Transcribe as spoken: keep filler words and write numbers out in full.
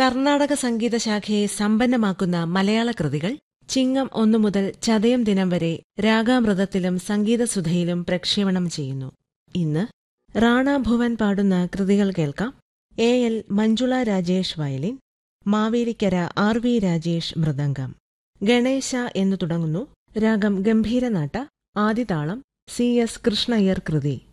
കർണാടക സംഗീത ശാഖയെ സമ്പന്നമാക്കുന്ന മലയാള കൃതികൾ ചിങ്ങം ഒന്നു മുതൽ ചതയം ദിനം വരെ രാഗാമൃതത്തിലും സംഗീതസുധയിലും പ്രക്ഷേപണം ചെയ്യുന്നു. ഇന്ന് റാണ ഭുവൻ പാടുന്ന കൃതികൾ കേൾക്കാം. A L Manjula Rajesh violin, Mavelikkara R V Rajesh mridangam. Ganesha എന്നു തുടങ്ങുന്നു രാഗം ഗംഭീരനാട്ട, ആദിതാളം സി എസ് കൃഷ്ണയ്യർ കൃതി.